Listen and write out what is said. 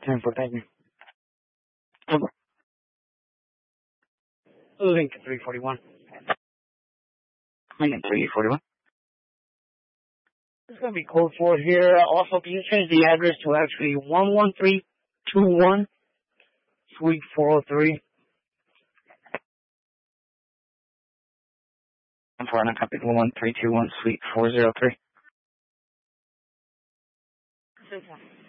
10-4, thank you. Lincoln 341. Lincoln 341. It's going to be code 4 here. Also, can you change the address to actually 11321 Suite 403? I'm for an copy 11321 Suite 403.